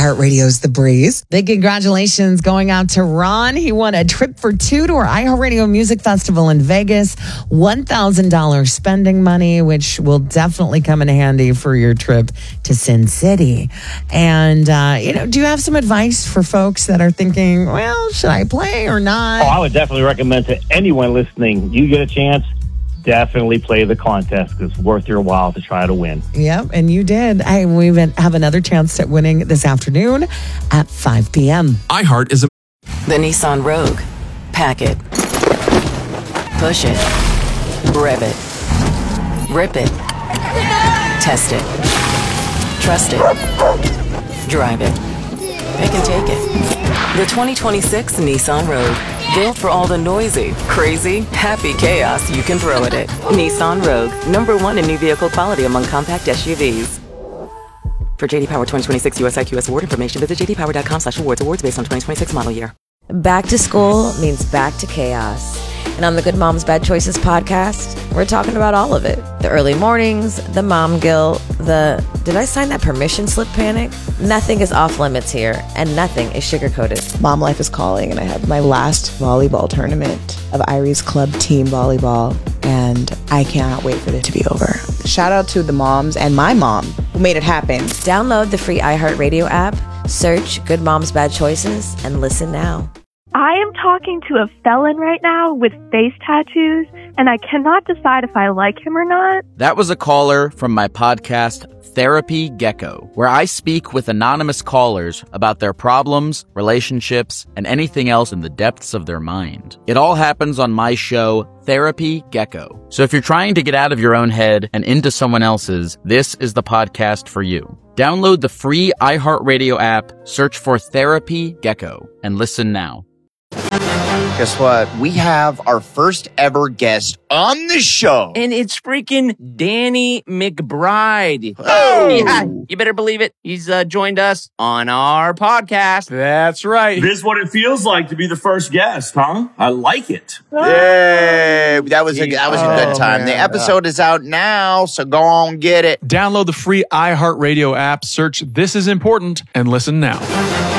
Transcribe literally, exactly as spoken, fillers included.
iHeartRadio's The Breeze. Big congratulations going out to Ron. He won a trip for two to our iHeartRadio Music Festival in Vegas. one thousand dollars spending money, which will definitely come in handy for your trip to Sin City. And, uh, you know, do you have some advice for folks that are thinking, well, should I play or not? Oh, I would definitely recommend to anyone listening, you get a chance, definitely play the contest because it's worth your while to try to win. Yep, and you did. Hey, we have another chance at winning this afternoon at five p.m. iHeart is a... The Nissan Rogue. Pack it. Push it. Rev it. Rip it. Test it. Trust it. Drive it. Pick and take it. The twenty twenty-six Nissan Rogue. Built for all the noisy, crazy, happy chaos you can throw at it. Nissan Rogue. Number one in new vehicle quality among compact S U Vs. For J D Power twenty twenty-six U S I Q S award information, visit j d power dot com slash awards. Awards based on twenty twenty-six model year. Back to school means back to chaos. And on the Good Moms Bad Choices podcast, we're talking about all of it. The early mornings, the mom guilt, the did I sign that permission slip panic? Nothing is off limits here, and nothing is sugar-coated. Mom life is calling, and I have my last volleyball tournament of Irie's Club Team Volleyball, and I cannot wait for it to be over. Shout out to the moms and my mom who made it happen. Download the free iHeartRadio app, search Good Moms Bad Choices, and listen now. I am talking to a felon right now with face tattoos, and I cannot decide if I like him or not. That was a caller from my podcast, Therapy Gecko, where I speak with anonymous callers about their problems, relationships, and anything else in the depths of their mind. It all happens on my show, Therapy Gecko. So if you're trying to get out of your own head and into someone else's, this is the podcast for you. Download the free iHeartRadio app, search for Therapy Gecko, and listen now. Guess what? We have our first ever guest on the show. And it's freaking Danny McBride. Oh! Yeah, you better believe it. He's uh, joined us on our podcast. That's right. This is what it feels like to be the first guest, huh? I like it. Yay! That was a, that was a good Oh, time. man. The episode is out now, so go on get it. Download the free iHeartRadio app, search This Is Important, and listen now.